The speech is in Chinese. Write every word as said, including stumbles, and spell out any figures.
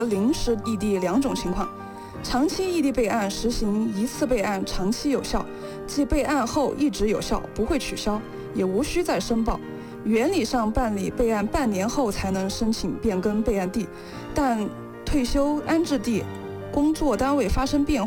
临时异地两种情况。长期异地备案实行一次备案长期有效，即备案后一直有效，不会取消，也无需再申报。原理上办理备案半年后才能申请变更备案地，但退休安置地、工作单位发生变